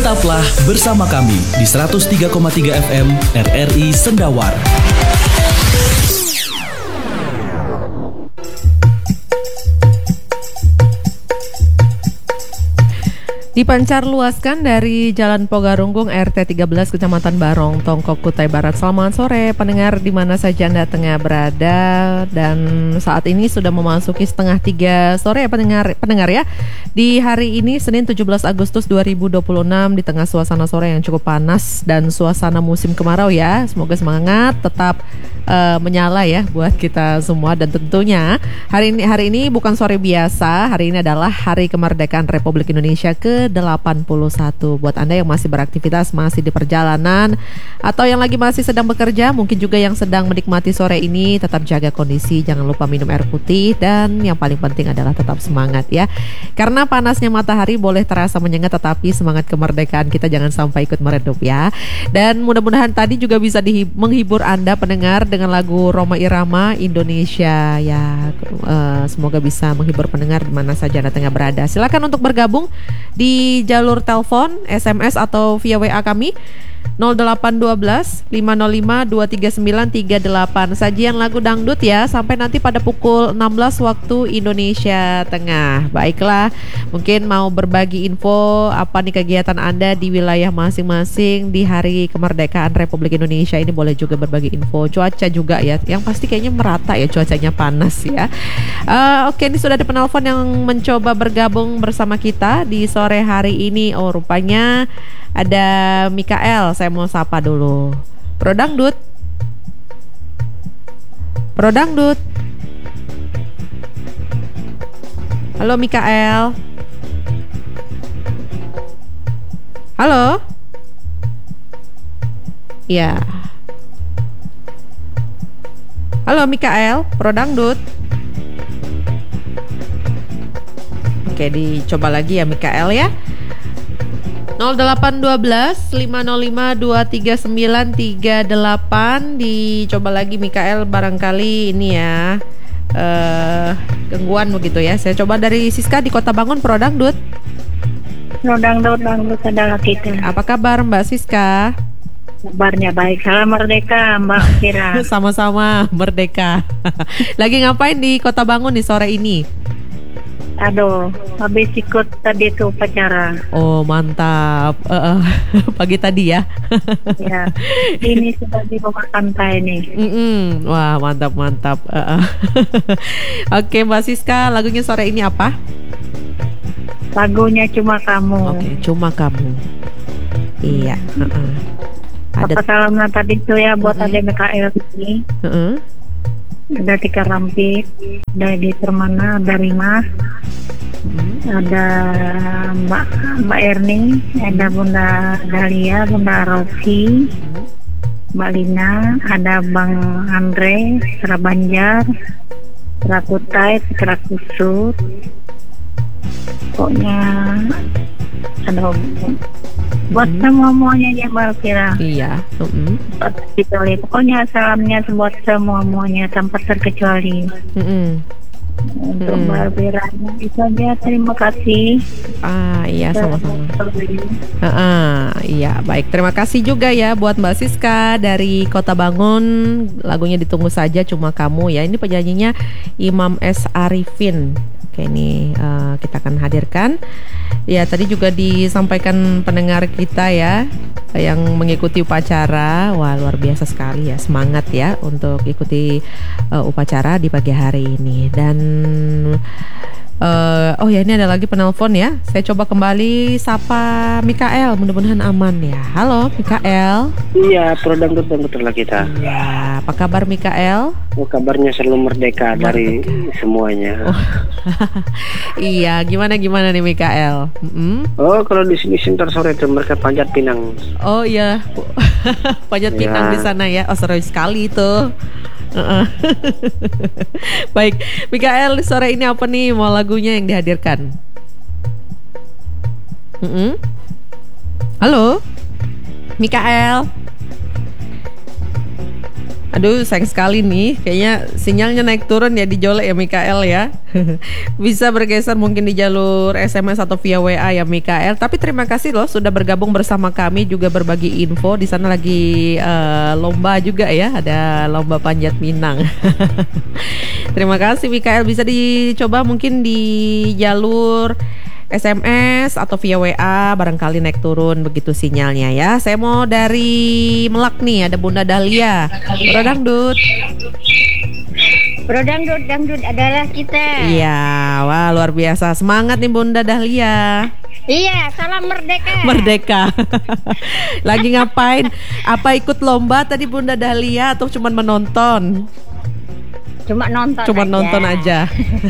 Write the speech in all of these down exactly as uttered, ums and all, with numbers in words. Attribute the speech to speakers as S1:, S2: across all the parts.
S1: Tetaplah bersama kami di seratus tiga koma tiga F M R R I Sendawar.
S2: Dipancar luaskan dari Jalan Pogarunggung R T tiga belas Kecamatan Barong, Tongkok, Kutai Barat. Selamat sore pendengar di mana saja Anda tengah berada, dan saat ini sudah memasuki setengah tiga sore ya pendengar pendengar ya. Di hari ini Senin tujuh belas Agustus dua ribu dua puluh enam di tengah suasana sore yang cukup panas dan suasana musim kemarau ya. Semoga semangat tetap uh, menyala ya buat kita semua, dan tentunya hari ini hari ini bukan sore biasa. Hari ini adalah Hari Kemerdekaan Republik Indonesia ke delapan puluh satu. Buat Anda yang masih beraktivitas, masih di perjalanan, atau yang lagi masih sedang bekerja, mungkin juga yang sedang menikmati sore ini, tetap jaga kondisi, jangan lupa minum air putih, dan yang paling penting adalah tetap semangat ya. Karena panasnya matahari boleh terasa menyengat, tetapi semangat kemerdekaan kita jangan sampai ikut meredup ya. Dan mudah-mudahan tadi juga bisa di- menghibur Anda pendengar dengan lagu Rhoma Irama Indonesia ya. Uh, semoga bisa menghibur pendengar di mana saja Anda tengah berada. Silakan untuk bergabung di di jalur telepon, S M S atau via W A kami nol delapan satu dua lima nol lima dua tiga sembilan tiga delapan. Sajian lagu dangdut ya sampai nanti pada pukul enam belas waktu Indonesia Tengah. Baiklah, mungkin mau berbagi info apa nih kegiatan Anda di wilayah masing-masing di Hari Kemerdekaan Republik Indonesia ini, boleh juga berbagi info. Cuaca juga ya, yang pasti kayaknya merata ya, cuacanya panas ya. Uh, Oke, ini sudah ada penelpon yang mencoba bergabung bersama kita di sore hari ini. Oh, rupanya ada Mikael. Saya mau sapa dulu. Pro Dangdut. Pro Dangdut. Halo Mikael. Halo. Ya. Halo Mikael, Pro Dangdut. Oke, dicoba lagi ya Mikael ya. nol delapan satu dua lima nol lima dua tiga sembilan tiga delapan. Dicoba lagi Mikael, barangkali ini ya uh, gangguan begitu ya. Saya coba dari Siska di Kota Bangun, Pro Dangdut.
S3: Pro Dangdut, Dangdut adalah kita.
S2: Apa kabar Mbak Siska?
S3: Kabarnya baik. Salam merdeka Mbak Kira.
S2: Sama-sama merdeka. Lagi ngapain di Kota Bangun nih sore ini?
S3: Aduh, habis ikut tadi tuh upacara.
S2: Oh mantap, uh, uh, pagi tadi ya.
S3: Ya, ini sudah di bawah pantai nih.
S2: Mm-mm. Wah mantap mantap. Uh, uh. Oke Mbak Siska, lagunya sore ini apa?
S3: Lagunya Cuma Kamu.
S2: Oke, Cuma Kamu. Iya. Uh-uh.
S3: Apa salamnya tadi tuh ya buat
S2: uh-uh.
S3: ada M K L ini.
S2: Uh-uh.
S3: Ada Tika Rampik, dari Permana, ada Rima, hmm. ada Mbak Mbak Erni, ada Bunda Dahlia, Bunda Rosi, hmm. Mbak Lina, ada Bang Andre, Tra Banjar, Tra Kutai, Tra Kusut, pokoknya ada buat hmm. semua-muanya ya Mbak Kira.
S2: Iya. Uh-uh.
S3: Pokoknya salamnya buat semua-muanya tanpa terkecuali.
S2: Uh-uh.
S3: Untuk
S2: hmm.
S3: Mbak Biranya itu aja, terima kasih.
S2: Ah iya, sama-sama. Uh-uh, iya baik, terima kasih juga ya buat Mbak Siska dari Kota Bangun. Lagunya ditunggu saja Cuma Kamu ya. Ini penyanyinya Imam S. Arifin. Oke, ini uh, kita akan hadirkan. Ya tadi juga disampaikan pendengar kita ya yang mengikuti upacara. Wah luar biasa sekali ya, semangat ya untuk ikuti uh, upacara di pagi hari ini. Dan uh, oh ya, ini ada lagi penelpon ya. Saya coba kembali sapa Mikael, mudah-mudahan aman ya. Halo Mikael.
S4: Iya, Pro Dangdut Dangdutlah kita.
S2: Ya, apa kabar Mikael?
S4: Oh, kabarnya selalu merdeka, merdeka. Dari semuanya.
S2: Oh. Iya, gimana gimana nih Mikael? Mm-hmm.
S4: Oh, kalau di sini sebentar sore itu mereka panjat pinang.
S2: Oh iya, panjat
S4: ya.
S2: pinang di sana ya. Oh seru sekali itu. Uh-uh. Baik, Mikael, sore ini apa nih mau lagunya yang dihadirkan? Mm-hmm. Halo, Mikael. Aduh, sayang sekali nih. Kayaknya sinyalnya naik turun ya di Jole ya Mikael ya. Bisa bergeser mungkin di jalur S M S atau via W A ya Mikael. Tapi terima kasih loh sudah bergabung bersama kami, juga berbagi info. Di sana lagi uh, lomba juga ya, ada lomba panjat pinang. Terima kasih Mikael. Bisa dicoba mungkin di jalur S M S atau via W A, barangkali naik turun begitu sinyalnya ya. Saya mau dari Melak nih, ada Bunda Dahlia. Bro Dangdut.
S3: Bro Dangdut, Dangdut adalah kita.
S2: Iya, wah luar biasa. Semangat nih Bunda Dahlia.
S3: Iya, salam merdeka.
S2: Merdeka. Lagi ngapain? Apa ikut lomba tadi Bunda Dahlia atau cuma menonton?
S3: Cuma nonton
S2: Cuma
S3: aja.
S2: nonton aja.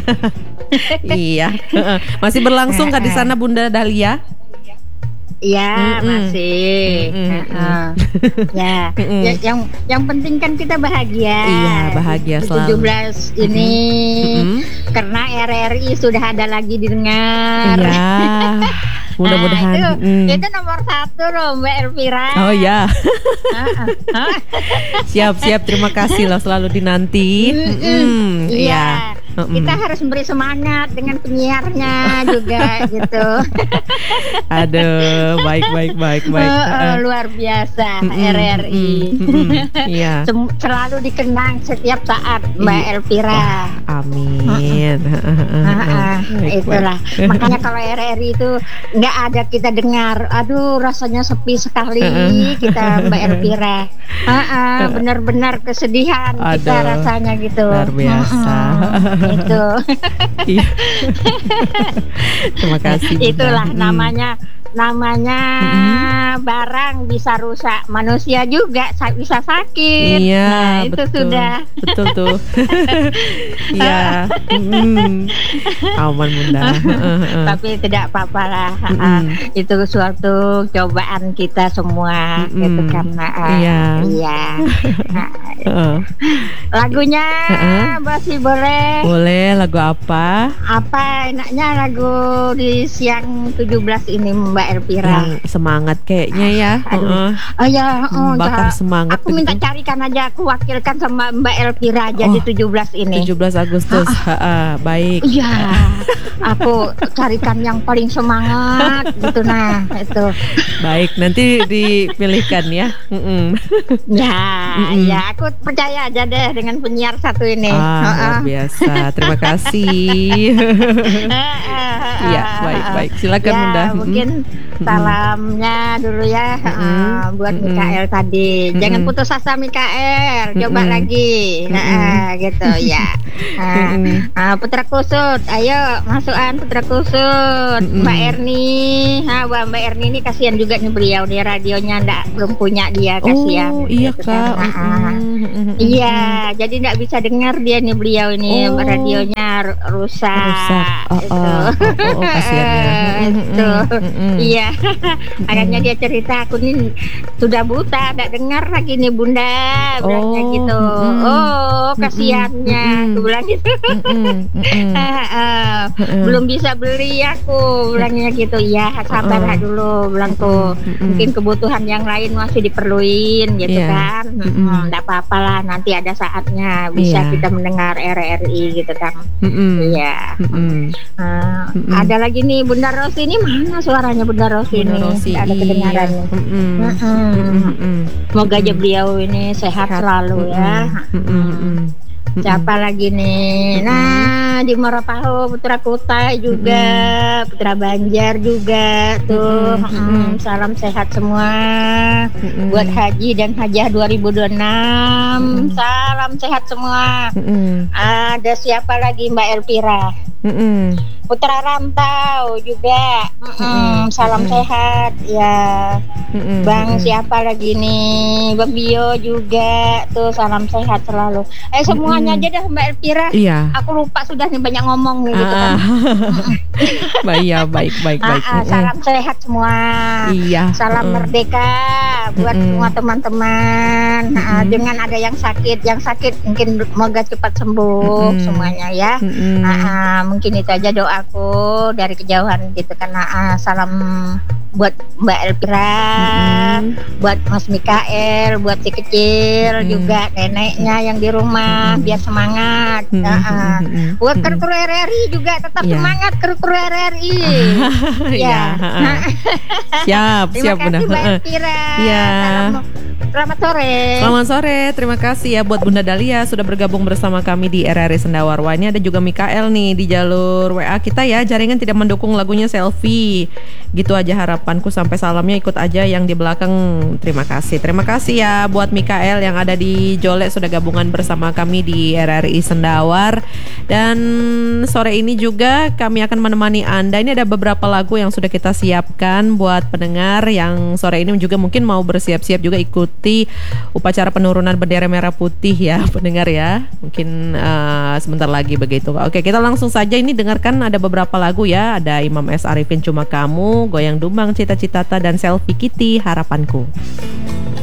S2: Iya. Masih berlangsung kan di sana Bunda Dahlia?
S3: Iya,
S2: Mm-mm.
S3: masih.
S2: Mm-mm.
S3: Uh-uh. Ya.
S2: Mm-mm.
S3: Ya, yang yang penting kan kita bahagia.
S2: Iya, bahagia
S3: Di
S2: selalu.
S3: tujuh belas ini
S2: Mm-mm.
S3: karena R R I sudah ada lagi didengar.
S2: Iya. Mudah-mudahan.
S3: Nah, itu,
S2: mm.
S3: itu nomor satu loh Mbak Elvira.
S2: Oh ya.
S3: Uh-uh.
S2: Siap-siap, terima kasih loh selalu dinanti.
S3: Mm-mm.
S2: Mm-mm.
S3: Iya.
S2: Mm-mm.
S3: Kita harus beri semangat dengan penyiarnya juga gitu.
S2: Aduh, baik baik baik baik.
S3: Uh, uh,
S2: Uh,
S3: luar biasa
S2: mm-mm,
S3: R R I.
S2: mm-mm, mm-mm. Iya.
S3: Sem- selalu dikenang setiap saat Mbak
S2: Iya.
S3: Elvira.
S2: Amin.
S3: Ah, ah,
S2: Baik,
S3: itulah
S2: baik.
S3: makanya kalau R R I itu nggak ada kita dengar, aduh rasanya sepi sekali kita Mbak Elvira. Ah, ah, benar-benar kesedihan kita
S2: Aduh,
S3: rasanya gitu.
S2: luar biasa.
S3: Mm-mm, itu
S2: Iya. Terima kasih. Bunda.
S3: itulah
S2: Mm.
S3: namanya namanya barang bisa rusak, manusia juga sa- bisa sakit.
S2: Iya,
S3: Nah, itu
S2: betul.
S3: sudah.
S2: Betul tuh. Iya. Mm. Aman Bunda.
S3: Tapi tidak apa-apa lah.
S2: Mm-mm.
S3: Ah, itu suatu cobaan kita semua
S2: Mm-mm.
S3: gitu karena ah,
S2: Iya.
S3: iya. Nah,
S2: Heeh.
S3: lagunya
S2: Heeh.
S3: masih boleh.
S2: Boleh lagu apa?
S3: Apa enaknya lagu di siang tujuh belas ini Mbak Elvira?
S2: Yang semangat kayaknya ya.
S3: Aduh.
S2: Heeh.
S3: Oh ya, oh,
S2: Bakar
S3: ja-
S2: semangat
S3: aku minta
S2: begitu.
S3: carikan aja, aku wakilkan sama Mbak Elvira aja
S2: Oh,
S3: di tujuh belas ini.
S2: tujuh belas Agustus. Heeh, baik.
S3: Iya, aku carikan yang paling semangat gitu nah itu.
S2: Baik, nanti dipilihkan ya. Mm-mm.
S3: Ya,
S2: Mm-mm.
S3: ya aku percaya aja deh dengan penyiar satu ini.
S2: Ah, luar
S3: Heeh.
S2: biasa. Terima kasih. Iya, baik, baik. Silakan
S3: ya,
S2: Bunda.
S3: mungkin
S2: Mm-mm.
S3: salamnya dulu ya eh, buat
S2: Mm-mm.
S3: Mikael tadi. Jangan
S2: Mm-mm.
S3: putus asa Mikael, coba
S2: Mm-mm.
S3: lagi. Nah, eh, gitu ya. Nah,
S2: Mm-mm.
S3: ah, Putra Kusut, ayo masukan Putra Kusut.
S2: Mm-mm.
S3: Mbak Erni, ah, wah, Mbak Erni ini kasihan juga nih beliau nih, radionya ndak belum punya dia, kasihan.
S2: Oh, iya
S3: Gitu
S2: Kak.
S3: kan. Ah, ah.
S2: Mm-mm.
S3: Iya, jadi nggak bisa dengar dia nih beliau ini,
S2: Oh.
S3: radionya ru- rusak.
S2: Rusak. Oh,
S3: Gitu.
S2: oh, oh, oh, kasihan ya.
S3: Itu.
S2: Mm-mm.
S3: Iya. Akhirnya dia cerita, aku nih sudah buta, nggak dengar lagi nih Bunda, bilangnya
S2: Oh,
S3: gitu.
S2: mm-mm.
S3: Oh, kasihannya,
S2: Mm-mm.
S3: aku bilang gitu.
S2: Mm-mm. Mm-mm.
S3: Ah, ah.
S2: Mm-mm.
S3: Belum bisa beli aku, bilangnya gitu. Ya, sabar
S2: Mm-mm.
S3: dulu, bilang tuh.
S2: Mm-mm.
S3: Mungkin kebutuhan yang lain masih diperluin gitu
S2: Iya.
S3: kan.
S2: Mm-mm.
S3: Hmm, nggak apa-apa lah, nanti ada saatnya bisa
S2: Iya.
S3: kita mendengar R R I gitu kan.
S2: Mm-mm.
S3: Iya.
S2: Mm-mm.
S3: Ah,
S2: Mm-mm.
S3: ada lagi nih Bunda Rosi ini, mana suaranya Bunda Rosi
S2: Bunda
S3: ini?
S2: Rosi,
S3: Nggak ada
S2: iya.
S3: kedengaran.
S2: Mm-mm.
S3: Mm-mm.
S2: Mm-mm.
S3: Semoga aja beliau ini sehat selalu ya.
S2: Mm-mm. Mm-mm.
S3: Siapa lagi nih? Nah, di Moropaho Putra Kutai juga, Putra Banjar juga tuh.
S2: Mm-mm.
S3: Mm, salam sehat semua.
S2: Mm-mm.
S3: Buat Haji dan Hajah dua ribu dua puluh enam. Salam sehat semua.
S2: Mm-mm.
S3: Ada siapa lagi Mbak Elvira?
S2: Mm-mm.
S3: Putra Rantau juga. Mm-mm, salam
S2: Mm-mm.
S3: sehat ya.
S2: Mm-mm.
S3: Bang
S2: Mm-mm.
S3: siapa lagi nih? Bang Bio juga tuh, salam sehat selalu. Eh semuanya
S2: Mm-mm.
S3: aja dah Mbak Elvira.
S2: Iya.
S3: Aku lupa sudah nih, banyak ngomong nih gitu kan.
S2: Ah. Baik ya, baik baik
S3: Ah,
S2: baik.
S3: ah, salam sehat semua.
S2: Iya.
S3: Salam
S2: Mm-mm.
S3: merdeka buat
S2: Mm-mm.
S3: semua teman-teman. Nah,
S2: Mm-mm.
S3: dengan ada yang sakit, yang sakit mungkin semoga cepat sembuh
S2: Mm-mm.
S3: semuanya ya.
S2: Mm-mm.
S3: Nah, ah, mungkin itu aja doaku dari kejauhan gitu kan. Nah, ah, salam
S5: buat Mbak Elvira,
S2: Mm-mm.
S5: buat Mas Mikael, buat si kecil
S2: Mm.
S5: juga neneknya yang di rumah
S2: Mm.
S5: biar semangat.
S2: Mm,
S5: Nah,
S2: mm, mm, mm,
S5: buat
S2: mm.
S5: kru-kru R R I juga tetap
S2: Iya.
S5: semangat kru-kru R R I.
S2: Iya,
S5: Ya.
S2: heeh. Siap,
S5: Terima
S2: siap Bunda.
S5: kasih Mbak
S2: Heeh.
S5: Elvira.
S2: Iya.
S5: Salam- Selamat sore.
S2: Selamat sore, terima kasih ya buat Bunda Dahlia sudah bergabung bersama kami di R R I Sendawar. Wah, ini ada juga Mikael nih di jalur W A kita ya. Jaringan tidak mendukung lagunya Selfie. Gitu aja harapanku, sampai salamnya ikut aja yang di belakang. Terima kasih. Terima kasih ya buat Mikael yang ada di Jole sudah gabungan bersama kami di R R I Sendawar. Dan sore ini juga kami akan menemani Anda. Ini ada beberapa lagu yang sudah kita siapkan buat pendengar yang sore ini juga mungkin mau bersiap-siap juga ikuti upacara penurunan bendera merah putih ya pendengar ya. Mungkin uh, sebentar lagi begitu. Oke, kita langsung saja ini dengarkan ada beberapa lagu ya. Ada Imam S. Arifin Cuma Kamu, Goyang Dumbang Cita-Citata, dan Selfie Kitty Harapanku.